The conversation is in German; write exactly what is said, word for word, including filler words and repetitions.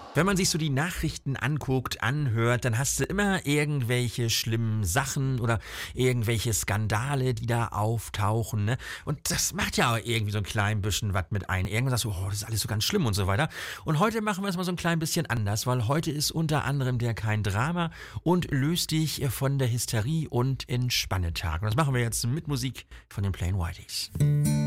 Wenn man sich so die Nachrichten anguckt, anhört, dann hast du immer irgendwelche schlimmen Sachen oder irgendwelche Skandale, die da auftauchen, ne? Und das macht ja auch irgendwie so ein klein bisschen was mit ein. Irgendwann sagst du, oh, das ist alles so ganz schlimm und so weiter. Und heute machen wir es mal so ein klein bisschen anders, weil heute ist unter anderem der Kein Drama und löst dich von der Hysterie und Entspannetag. Und das machen wir jetzt mit Musik von den Plain Whiteys.